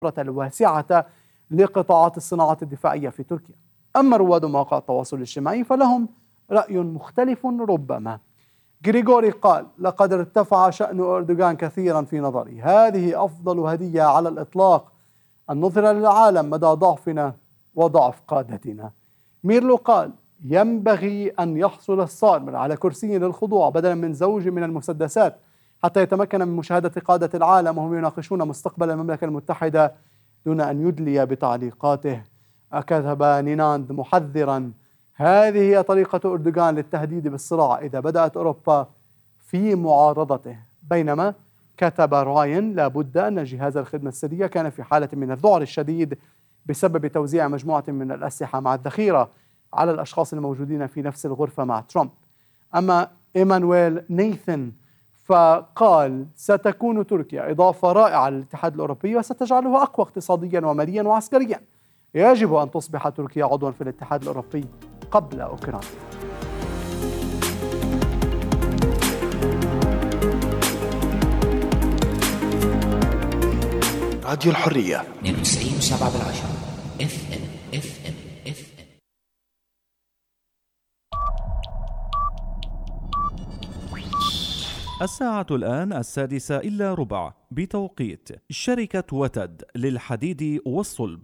الواسعة لقطاعات الصناعة الدفاعية في تركيا. أما رواد مواقع التواصل الاجتماعي فلهم رأي مختلف ربما. غريغوري قال: لقد ارتفع شأن أردوغان كثيرا في نظري، هذه أفضل هدية على الإطلاق أن نظهر للعالم مدى ضعفنا وضعف قادتنا. ميرلو قال: ينبغي أن يحصل الصارم على كرسي للخضوع بدلا من زوج من المسدسات حتى يتمكن من مشاهدة قادة العالم وهم يناقشون مستقبل المملكة المتحدة دون أن يدلي بتعليقاته. كتب نيناند محذرا: هذه هي طريقة أردوغان للتهديد بالصراع إذا بدأت أوروبا في معارضته. بينما كتب راين: لابد أن جهاز الخدمة السرية كان في حالة من الذعر الشديد بسبب توزيع مجموعة من الأسلحة مع الذخيرة على الأشخاص الموجودين في نفس الغرفة مع ترامب. أما إيمانويل نيثن فقال: ستكون تركيا إضافة رائعة للاتحاد الأوروبي وستجعله أقوى اقتصاديا وماليا وعسكريا. يجب أن تصبح تركيا عضوا في الاتحاد الأوروبي قبل أوكرانيا. راديو الحرية 92.7 FM. الساعة الآن 6:06 بتوقيت شركة وتد للحديد والصلب.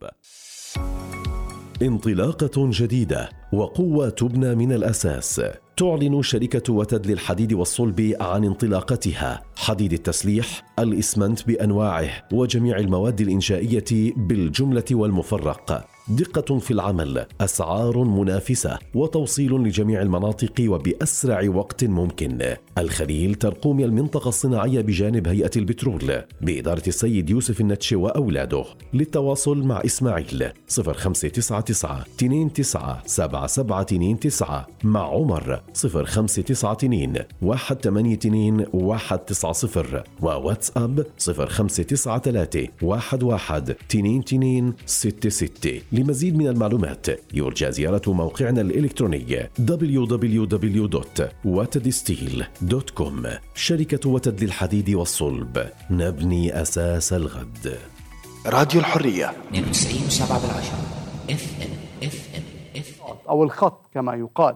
انطلاقة جديدة وقوة تبنى من الأساس. تعلن شركة وتد للحديد والصلب عن انطلاقتها: حديد التسليح، الإسمنت بأنواعه وجميع المواد الإنشائية بالجملة والمفرق. دقة في العمل، أسعار منافسة، وتوصيل لجميع المناطق وبأسرع وقت ممكن. الخليل ترقوم المنطقة الصناعية بجانب هيئة البترول بإدارة السيد يوسف النتش وأولاده. للتواصل مع إسماعيل 0599 29 7729، مع عمر 0592 182 190، وواتساب 0593 11 22 66. لمزيد من المعلومات يرجى زيارة موقعنا الإلكتروني www.watedsteel.com. شركة وتد للحديد والصلب، نبني أساس الغد. راديو الحرية 92.7 FM. أو الخط كما يقال.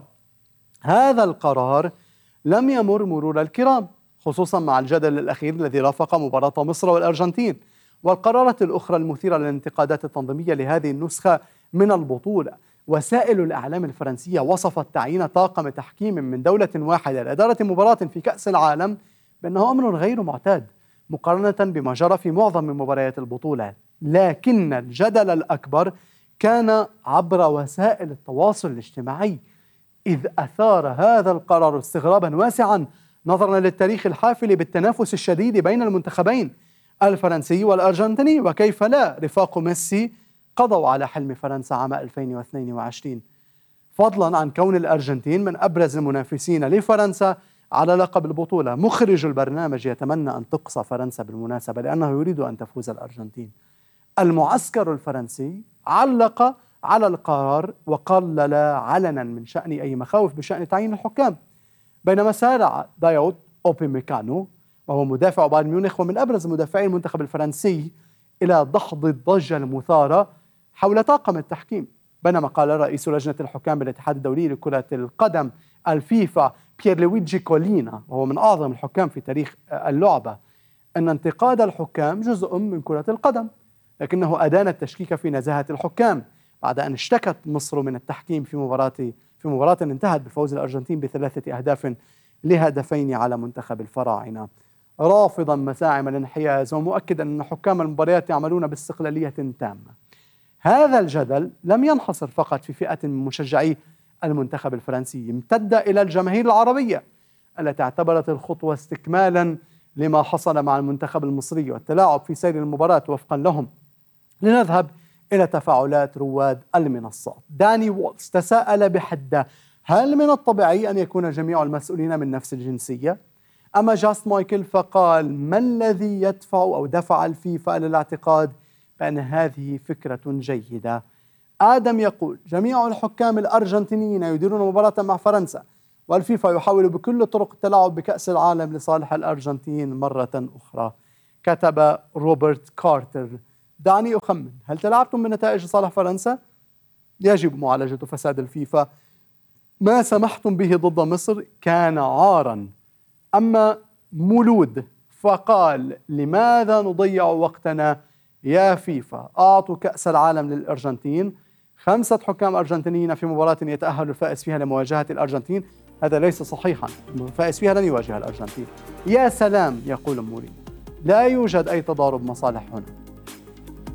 هذا القرار لم يمر مرور الكرام، خصوصا مع الجدل الأخير الذي رافق مباراة مصر والأرجنتين والقرارات الأخرى المثيرة للانتقادات التنظيمية لهذه النسخة من البطولة. وسائل الإعلام الفرنسية وصفت تعيين طاقم تحكيم من دولة واحدة لإدارة مباراة في كأس العالم بأنه أمر غير معتاد مقارنة بما جرى في معظم مباريات البطولة. لكن الجدل الأكبر كان عبر وسائل التواصل الاجتماعي، إذ أثار هذا القرار استغرابا واسعا نظرا للتاريخ الحافل بالتنافس الشديد بين المنتخبين الفرنسي والأرجنتيني، وكيف لا رفاق ميسي قضوا على حلم فرنسا عام 2022، فضلا عن كون الأرجنتين من أبرز المنافسين لفرنسا على لقب البطولة. مخرج البرنامج يتمنى أن تقصى فرنسا بالمناسبة لأنه يريد أن تفوز الأرجنتين. المعسكر الفرنسي علق على القرار وقلل علنا من شأن أي مخاوف بشأن تعيين الحكام، بينما سارع دايوت أوبيميكانو وهو مدافع بايرن ميونخ ومن أبرز مدافعي المنتخب الفرنسي إلى دحض الضجة المثارة حول طاقم التحكيم. بينما قال رئيس لجنة الحكام بالاتحاد الدولي لكرة القدم الفيفا بيير لويجي كولينا، وهو من أعظم الحكام في تاريخ اللعبة، أن انتقاد الحكام جزء من كرة القدم، لكنه أدان التشكيك في نزاهة الحكام بعد أن اشتكت مصر من التحكيم في مباراة انتهت بفوز الأرجنتين ب3 أهداف ل2 على منتخب الفراعنة، رافضا مساعم الانحياز ومؤكدا أن حكام المباريات يعملون باستقلالية تامة. هذا الجدل لم ينحصر فقط في فئة من مشجعي المنتخب الفرنسي، امتد إلى الجماهير العربية التي اعتبرت الخطوة استكمالا لما حصل مع المنتخب المصري والتلاعب في سير المباراة وفقا لهم. لنذهب إلى تفاعلات رواد المنصات. داني وولز تساءل بحده: هل من الطبيعي أن يكون جميع المسؤولين من نفس الجنسية؟ أما جاست مايكل فقال: ما الذي يدفع أو دفع الفيفا إلى الاعتقاد بأن هذه فكرة جيدة؟ آدم يقول: جميع الحكام الأرجنتينيين يديرون مباراة مع فرنسا، والفيفا يحاول بكل طرق التلاعب بكأس العالم لصالح الأرجنتين مرة أخرى. كتب روبرت كارتر: دعني أخمن، هل تلاعبتم بنتائج صالح فرنسا؟ يجب معالجة فساد الفيفا. ما سمحتم به ضد مصر كان عارا. أما مولود فقال لماذا نضيع وقتنا يا فيفا؟ أعطوا كأس العالم للأرجنتين، 5 حكام أرجنتينيين في مباراة يتأهل الفائز فيها لمواجهة الأرجنتين. هذا ليس صحيحا، الفائز فيها لن يواجه الأرجنتين. يا سلام، يقول مورينيو، لا يوجد أي تضارب مصالح هنا.